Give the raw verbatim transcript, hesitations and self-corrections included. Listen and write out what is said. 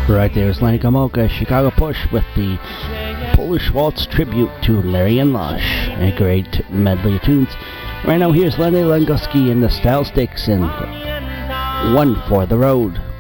Right there's Lenny Gomulka, Chicago Push with the Polish Waltz tribute to Marian Lush. A great medley of tunes. Right now here's Lenny Lenguski and the Style Sticks and One for the Road.